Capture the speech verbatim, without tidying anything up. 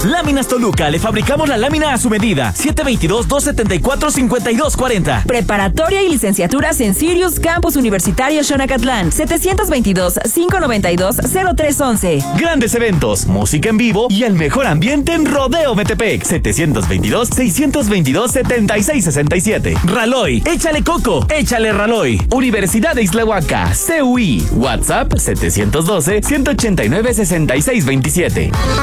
Láminas Toluca, le fabricamos la lámina a su medida. siete dos dos, dos siete cuatro, cinco dos cuatro cero. Preparatoria y licenciaturas en Sirius Campus Universitario Xonacatlán. setecientos veintidós, quinientos noventa y dos, cero tres once. Grandes eventos, música en vivo y el mejor ambiente en Rodeo Metepec. setecientos veintidós, seiscientos veintidós, setenta y seis sesenta y siete. Raloy, échale coco, échale Raloy. Universidad de Islahuaca, C U I. WhatsApp setecientos doce, ciento ochenta y nueve, sesenta y seis veintisiete.